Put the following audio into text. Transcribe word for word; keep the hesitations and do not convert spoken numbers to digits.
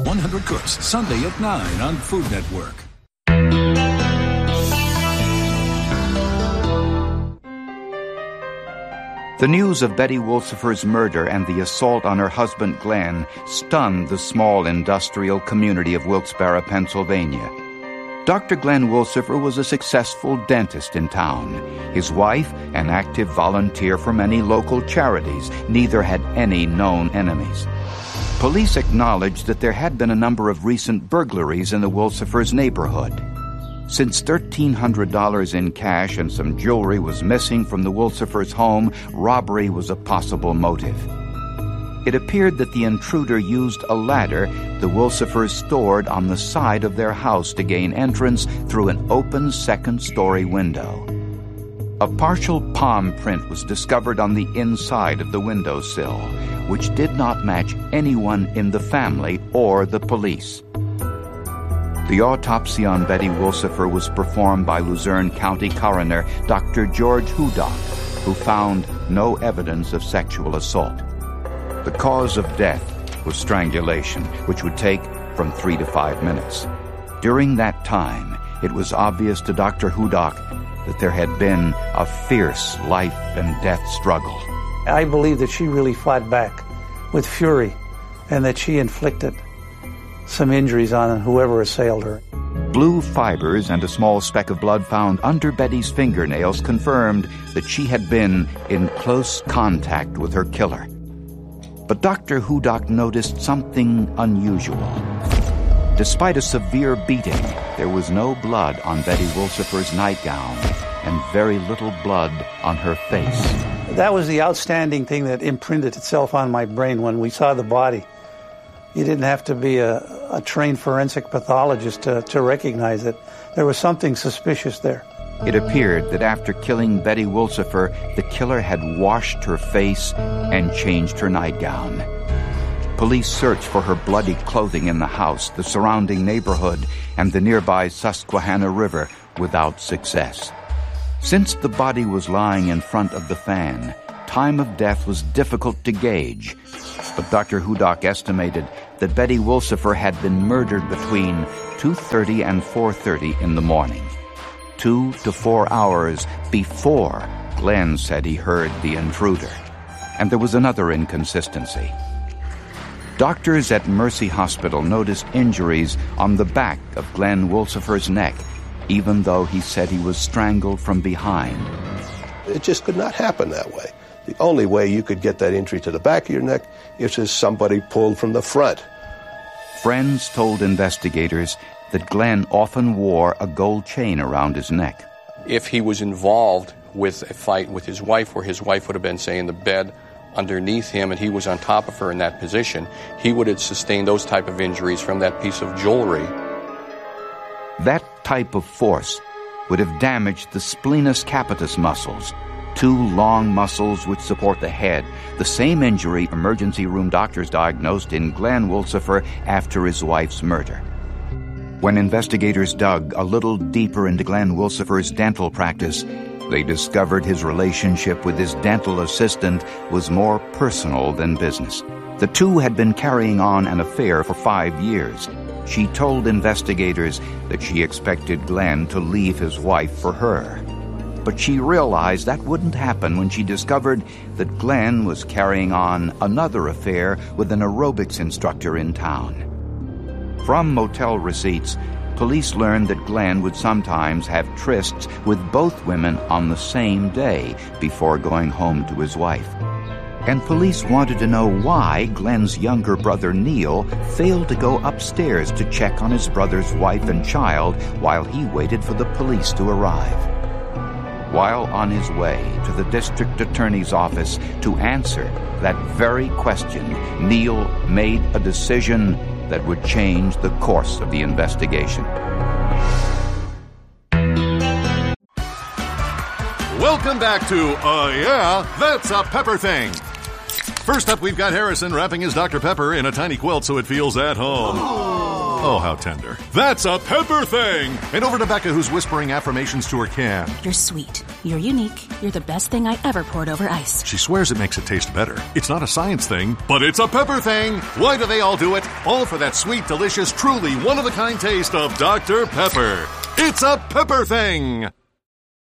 one hundred Cooks, Sunday at nine on Food Network. The news of Betty Wolsifer's murder and the assault on her husband Glenn stunned the small industrial community of Wilkes-Barre, Pennsylvania. Doctor Glenn Wolsifer was a successful dentist in town. His wife, an active volunteer for many local charities, neither had any known enemies. Police acknowledged that there had been a number of recent burglaries in the Wolsifers' neighborhood. Since thirteen hundred dollars in cash and some jewelry was missing from the Wolsifers' home, robbery was a possible motive. It appeared that the intruder used a ladder the Wolsifers stored on the side of their house to gain entrance through an open second-story window. A partial palm print was discovered on the inside of the windowsill, which did not match anyone in the family or the police. The autopsy on Betty Wolsifer was performed by Luzerne County Coroner Doctor George Hudak, who found no evidence of sexual assault. The cause of death was strangulation, which would take from three to five minutes. During that time, it was obvious to Doctor Hudak that there had been a fierce life and death struggle. I believe that she really fought back with fury and that she inflicted some injuries on whoever assailed her. Blue fibers and a small speck of blood found under Betty's fingernails confirmed that she had been in close contact with her killer. But Doctor Hudak noticed something unusual. Despite a severe beating, there was no blood on Betty Wolsifer's nightgown and very little blood on her face. That was the outstanding thing that imprinted itself on my brain when we saw the body. You didn't have to be a, a trained forensic pathologist to, to recognize it. There was something suspicious there. It appeared that after killing Betty Wolsifer, the killer had washed her face and changed her nightgown. Police searched for her bloody clothing in the house, the surrounding neighborhood, and the nearby Susquehanna River without success. Since the body was lying in front of the fan, time of death was difficult to gauge. But Doctor Hudak estimated that Betty Wolsifer had been murdered between two thirty and four thirty in the morning, two to four hours before Glenn said he heard the intruder. And there was another inconsistency. Doctors at Mercy Hospital noticed injuries on the back of Glenn Wolsifer's neck, even though he said he was strangled from behind. It just could not happen that way. The only way you could get that injury to the back of your neck is if somebody pulled from the front. Friends told investigators that Glenn often wore a gold chain around his neck. If he was involved with a fight with his wife, where his wife would have been, say, in the bed underneath him and he was on top of her in that position, he would have sustained those type of injuries from that piece of jewelry. That type of force would have damaged the splenius capitis muscles, two long muscles which support the head, the same injury emergency room doctors diagnosed in Glenn Wolsifer after his wife's murder. When investigators dug a little deeper into Glenn Wolsifer's dental practice, they discovered his relationship with his dental assistant was more personal than business. The two had been carrying on an affair for five years. She told investigators that she expected Glenn to leave his wife for her. But she realized that wouldn't happen when she discovered that Glenn was carrying on another affair with an aerobics instructor in town. From motel receipts, police learned that Glenn would sometimes have trysts with both women on the same day before going home to his wife. And police wanted to know why Glenn's younger brother Neil failed to go upstairs to check on his brother's wife and child while he waited for the police to arrive. While on his way to the district attorney's office to answer that very question, Neil made a decision that would change the course of the investigation. Welcome back to Uh Yeah, That's a Pepper Thing. First up, we've got Harrison wrapping his Doctor Pepper in a tiny quilt so it feels at home. Oh, how tender. That's a Pepper thing! And over to Becca, who's whispering affirmations to her can. You're sweet. You're unique. You're the best thing I ever poured over ice. She swears it makes it taste better. It's not a science thing, but it's a Pepper thing! Why do they all do it? All for that sweet, delicious, truly one-of-a-kind taste of Doctor Pepper. It's a Pepper thing!